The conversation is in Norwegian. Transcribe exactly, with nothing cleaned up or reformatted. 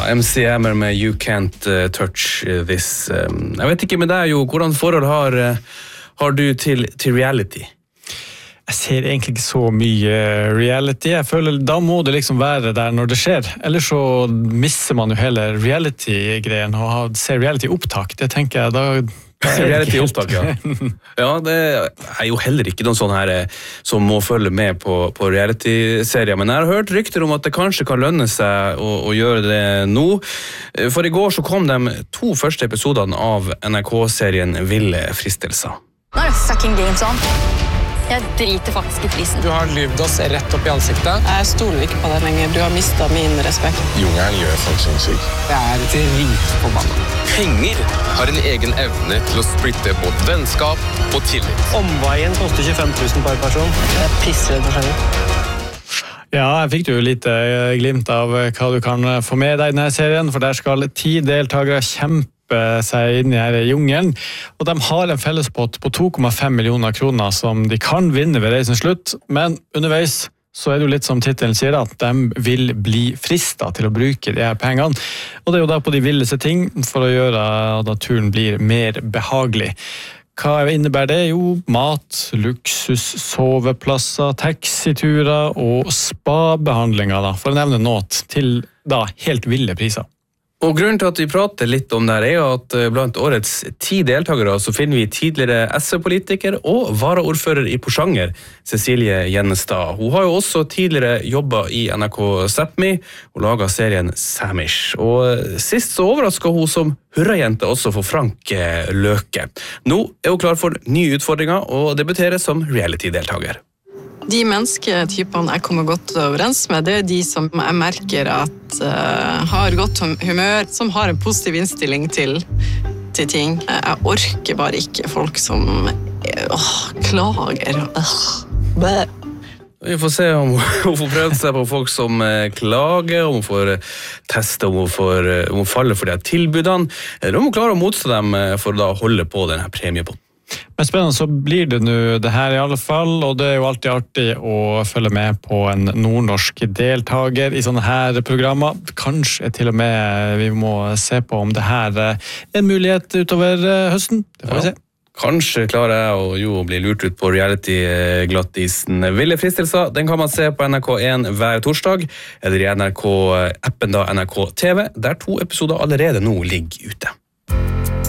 M C Hammer med You Can't uh, Touch This. Um, jeg vet ikke med deg, Jo, hvordan forhold har, uh, har du til, til reality? Jeg ser egentlig ikke så mye reality. Jeg føler da må det liksom være der når det skjer. Ellers så misser man jo hele reality-greien og ser reality-opptak. Det tenker jeg da... Reality-opptak, ja. Ja, det er jo heller ikke noen sånn her som må følge med på, på reality-serier, men jeg har hørt rykter om at det kanskje kan lønne seg å, å gjøre det nå. For i går så kom de to første episodene av N R K-serien Ville fristelser. Nå er det fucking games on. Jeg driter faktisk i prisen. Du har lyvd oss rett opp i ansiktet. Jeg stoler ikke på deg lenger. Du har mistet min respekt. Jungelen gjør folk sinnssyk. Jeg er dritforbanna. Penger har en egen evne til å splitte både vennskap og tillit. Omveien koster tjuefem tusen per person. Jeg pisser for seg. Ja, jeg fikk jo litt glimt av hva du kan få med deg i denne serien, for der skal ti deltakere kjempe seg inn i her jungelen, og de har en fellespott på to komma fem millioner kroner som de kan vinne ved reisens slutt, men underveis så er det jo litt som titelen sier, at de vil bli fristet til å bruke de her pengene, og det er jo da på de villeste ting for å gjøre at turen blir mer behagelig. Hva innebærer det? Jo, mat, luksus, soveplasser, taxiturer og spa-behandlinger, da, for å nevne noe, til da helt ville priser. Og grunnen til at vi prater litt om det her er jo at blant årets ti deltakere så finner vi tidligere S V-politiker og varaordfører i Porsanger, Cecilie Gjennestad. Hun har jo også tidligere jobbet i N R K Sápmi og laget serien Samish. Og sist så overrasket hun som hurrajente også for Frank Løke. Nå er hun klar for nye utfordringer og debuterer som reality-deltaker. De mennesketypene jeg kommer godt overens med, det er de som jeg merker at uh, har godt humør, som har en positiv innstilling til, til ting. Jeg orker bare ikke folk som uh, klager. Uh, Vi får se om hun får prøvd seg på folk som klager, om hun får teste om hun, får, om hun faller for de tilbudene, eller om hun klarer å motstå dem for å da holde på denne premiepotten. Men spennende så blir det nå det her i alle fall, og det er jo alltid artig å følge med på en nordnorsk deltaker i sånne her programmer. Kanskje til og med vi må se på om det her er en mulighet utover høsten. Det får vi se. Kanskje klarer jeg og Jo å bli lurt ut på reality-glattisen. Ville fristelser, den kan man se på N R K én hver torsdag, eller i N R K-appen da N R K T V, der to episoder allerede nå ligger ute.